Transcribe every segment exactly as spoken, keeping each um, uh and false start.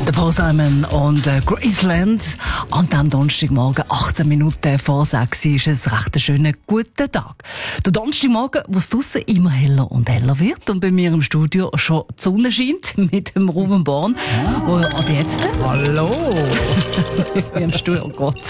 Der Paul Simon und äh, Graceland. An diesem Donnerstagmorgen, achtzehn Minuten vor sechs, ist es recht ein schöner, guter Tag. Der Donnerstagmorgen, wo es draussen immer heller und heller wird und bei mir im Studio schon die Sonne scheint mit dem Ruben Born. Ah. Und ab jetzt? Hallo! Wie ein Stuhl, oh Gott.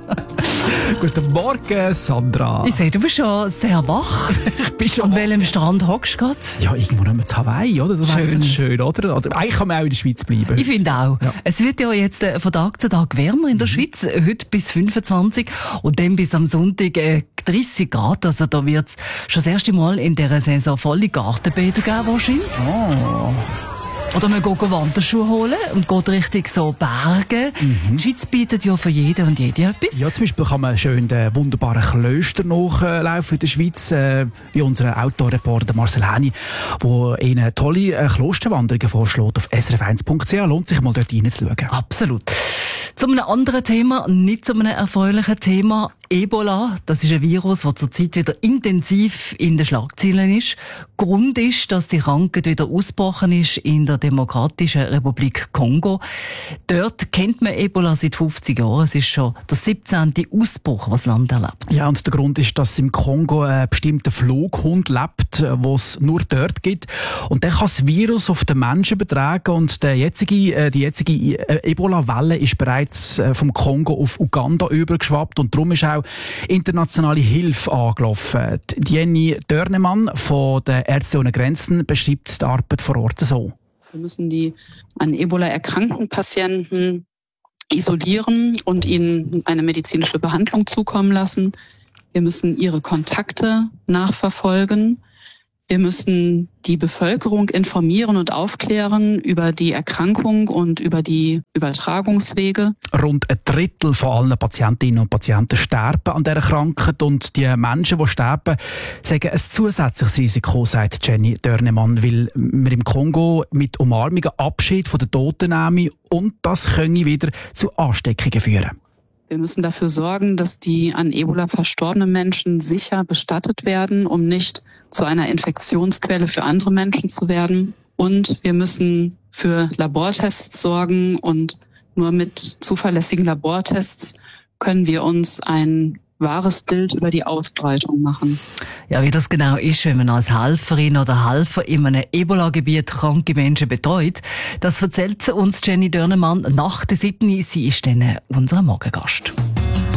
Guten Morgen, Sandra. Ich sehe, du bist schon sehr wach. Ich bin schon An welchem Strand hockst du gerade? Ja, irgendwo nicht mehr zu Hawaii, oder? Das Schön. ist schön, oder? oder? Eigentlich kann man auch in der Schweiz bleiben. Ich finde auch. Ja. Es wird ja jetzt äh, von Tag zu Tag wärmer in der mhm. Schweiz. Heute bis fünfundzwanzig und dann bis am Sonntag äh, dreißig Grad. Also da wird es schon das erste Mal in dieser Saison volle Gartenbäder geben wahrscheinlich. Oh. Oder man geht Wanderschuhe holen und geht Richtung so Berge. Mhm. Die Schweiz bietet ja für jeden und jede etwas. Ja, zum Beispiel kann man schön den wunderbaren Klöster nachlaufen in der Schweiz, äh, wie unser Outdoor-Reporter Marcel Häni, der Ihnen tolle äh, Klosterwanderungen vorschlägt auf s r f eins punkt c h. Lohnt sich mal dort reinzuschauen. Absolut. Zu einem anderen Thema, nicht zu einem erfreulichen Thema. Ebola, das ist ein Virus, das zurzeit wieder intensiv in den Schlagzeilen ist. Grund ist, dass die Krankheit wieder ausgebrochen ist in der Demokratischen Republik Kongo. Dort kennt man Ebola seit fünfzig Jahren. Es ist schon der siebzehnte Ausbruch, was das Land erlebt. Ja, und der Grund ist, dass im Kongo ein bestimmter Flughund lebt, den es nur dort gibt. Und der kann das Virus auf den Menschen übertragen. Und der jetzige, die jetzige Ebola-Welle ist bereits vom Kongo auf Uganda übergeschwappt. Und darum ist auch internationale Hilfe angelaufen. Jenny Dörnemann von den Ärzte ohne Grenzen beschreibt die Arbeit vor Ort so. Wir müssen die an Ebola erkrankten Patienten isolieren und ihnen eine medizinische Behandlung zukommen lassen. Wir müssen ihre Kontakte nachverfolgen. Wir müssen die Bevölkerung informieren und aufklären über die Erkrankung und über die Übertragungswege. Rund ein Drittel von allen Patientinnen und Patienten sterben an dieser Krankheit und die Menschen, die sterben, sagen ein zusätzliches Risiko, sagt Jenny Dörnemann, weil wir im Kongo mit Umarmungen Abschied von den Toten nehmen und das könne wieder zu Ansteckungen führen. Wir müssen dafür sorgen, dass die an Ebola verstorbenen Menschen sicher bestattet werden, um nicht zu einer Infektionsquelle für andere Menschen zu werden. Und wir müssen für Labortests sorgen und nur mit zuverlässigen Labortests können wir uns ein wahres Bild über die Ausbreitung machen. Ja, wie das genau ist, wenn man als Helferin oder Helfer in einem Ebola-Gebiet kranke Menschen betreut, das erzählt uns Jenny Dörnemann nach der siebten. Sie ist dann unser Morgengast.